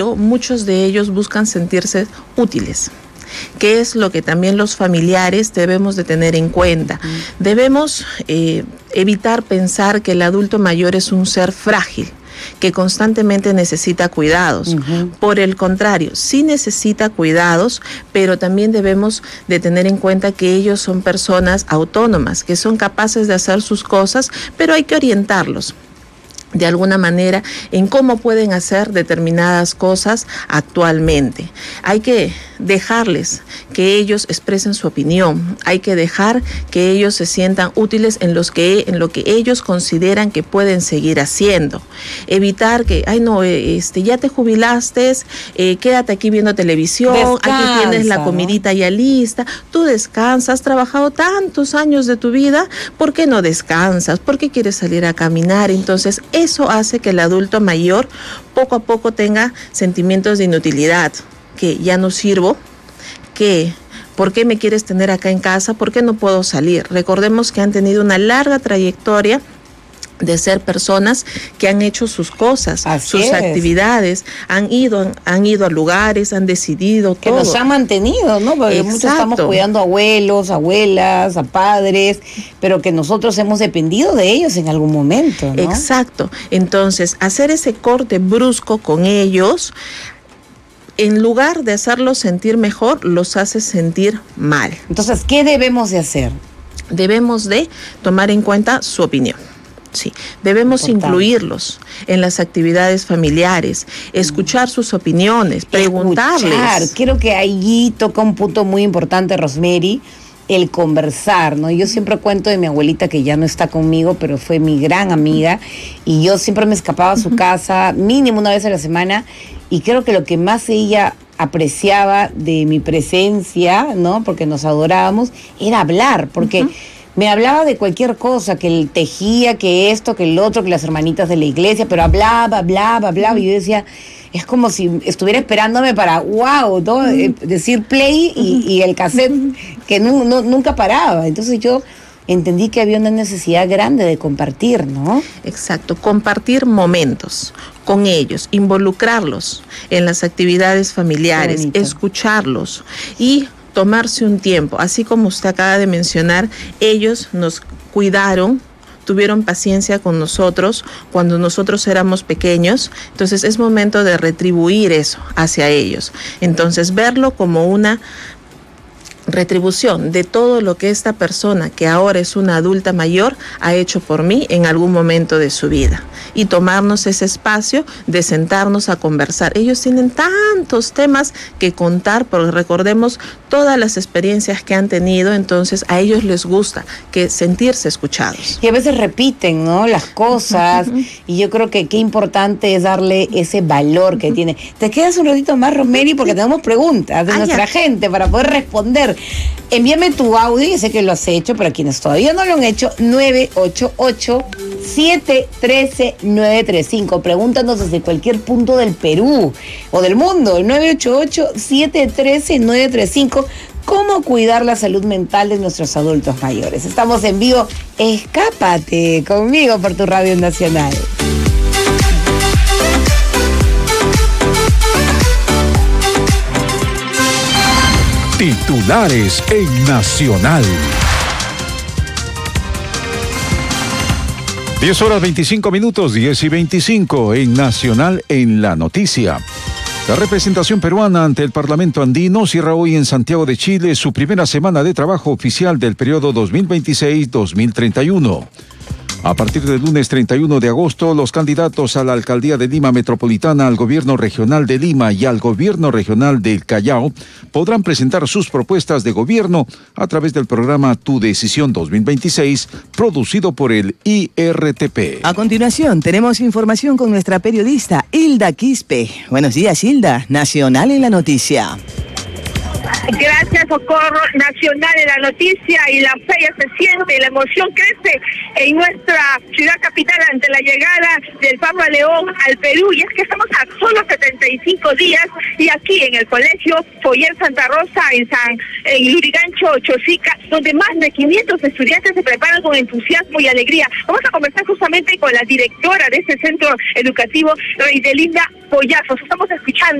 embargo, muchos de ellos buscan sentirse útiles, que es lo que también los familiares debemos de tener en cuenta. Debemos evitar pensar que el adulto mayor es un ser frágil, que constantemente necesita cuidados. Por el contrario, sí necesita cuidados, pero también debemos de tener en cuenta que ellos son personas autónomas, que son capaces de hacer sus cosas, pero hay que orientarlos de alguna manera en cómo pueden hacer determinadas cosas actualmente. Hay que dejarles que ellos expresen su opinión, hay que dejar que ellos se sientan útiles en lo que ellos consideran que pueden seguir haciendo. Evitar que, ya te jubilaste, quédate aquí viendo televisión, descansa, aquí tienes la comidita ya lista, tú descansas, has trabajado tantos años de tu vida, ¿por qué no descansas? ¿Por qué quieres salir a caminar? Entonces, eso hace que el adulto mayor poco a poco tenga sentimientos de inutilidad, que ya no sirvo, que ¿por qué me quieres tener acá en casa? ¿Por qué no puedo salir? Recordemos que han tenido una larga trayectoria de ser personas que han hecho sus cosas, sus actividades, han ido a lugares, han decidido que todo. Nos han mantenido, ¿no? Porque muchos estamos cuidando a abuelos, abuelas, a padres, pero que nosotros hemos dependido de ellos en algún momento, ¿no? Exacto. Entonces, hacer ese corte brusco con ellos, en lugar de hacerlos sentir mejor, los hace sentir mal. Entonces, ¿qué debemos de hacer? Debemos de tomar en cuenta su opinión. Sí, debemos incluirlos en las actividades familiares, escuchar sus opiniones, preguntarles. Creo que ahí toca un punto muy importante, Rosemary, el conversar, ¿no? Yo siempre cuento de mi abuelita, que ya no está conmigo, pero fue mi gran amiga, y yo siempre me escapaba a su casa mínimo una vez a la semana, y creo que lo que más ella apreciaba de mi presencia, ¿no? Porque nos adorábamos, era hablar, porque me hablaba de cualquier cosa, que él tejía, que esto, que el otro, que las hermanitas de la iglesia, pero hablaba, y yo decía, es como si estuviera esperándome para, wow, ¿no? Decir play y el cassette que nunca paraba. Entonces yo entendí que había una necesidad grande de compartir, ¿no? Exacto, compartir momentos con ellos, involucrarlos en las actividades familiares, escucharlos y tomarse un tiempo. Así como usted acaba de mencionar, ellos nos cuidaron, tuvieron paciencia con nosotros cuando nosotros éramos pequeños, entonces es momento de retribuir eso hacia ellos. Entonces, verlo como una retribución de todo lo que esta persona, que ahora es una adulta mayor, ha hecho por mí en algún momento de su vida, y tomarnos ese espacio de sentarnos a conversar. Ellos tienen tantos temas que contar, porque recordemos todas las experiencias que han tenido, entonces a ellos les gusta sentirse escuchados. Y a veces repiten, ¿no?, las cosas, y yo creo que qué importante es darle ese valor que tiene. Te quedas un ratito más, Rosemary, porque tenemos preguntas de nuestra gente para poder responder. Envíame tu audio, yo sé que lo has hecho, pero quienes todavía no lo han hecho, 988-713-935. Pregúntanos desde cualquier punto del Perú o del mundo, 988-713-935. ¿Cómo cuidar la salud mental de nuestros adultos mayores? Estamos en vivo. Escápate conmigo por tu Radio Nacional. Titulares en Nacional. 10:25, 10:25 en Nacional en la noticia. La representación peruana ante el Parlamento andino cierra hoy en Santiago de Chile su primera semana de trabajo oficial del periodo 2026-2031. A partir del lunes 31 de agosto, los candidatos a la Alcaldía de Lima Metropolitana, al Gobierno Regional de Lima y al Gobierno Regional del Callao podrán presentar sus propuestas de gobierno a través del programa Tu Decisión 2026, producido por el IRTP. A continuación, tenemos información con nuestra periodista Hilda Quispe. Buenos días, Hilda. Nacional en la noticia. Gracias, Socorro. Nacional en la noticia, y la fe ya se siente, la emoción crece en nuestra ciudad capital ante la llegada del Papa León al Perú, y es que estamos a solo 75 días, y aquí en el colegio Foyer Santa Rosa, en Lurigancho, Chosica, donde más de 500 estudiantes se preparan con entusiasmo y alegría. Vamos a conversar justamente con la directora de este centro educativo, Reidelinda Pollazos. Estamos escuchando